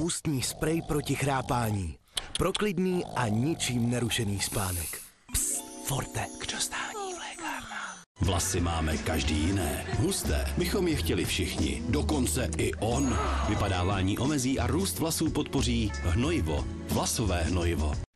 Ústní sprej proti chrápání. Pro klidný a ničím nerušený spánek. Psst, Forte, k dostání v lékárnách. Vlasy máme každý jiné. Husté bychom je chtěli všichni. Dokonce i on. Vypadávání omezí a růst vlasů podpoří hnojivo. Vlasové hnojivo.